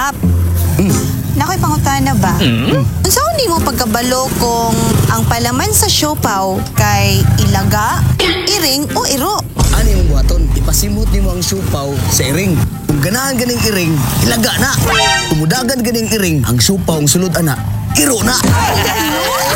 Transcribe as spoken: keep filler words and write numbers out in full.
Kap. Nakoy pangutana ba? Unsa ni mo pagkabalo kung ang palaman sa siopaw kay ilaga, iring o iro? Ani mong buhaton, ipasimot nimo ang siupaw sa iring. Kung ganahan ganing iring, ilaga na. Kung mudagan ganing iring, ang siupaw ang sulod ana, iro na.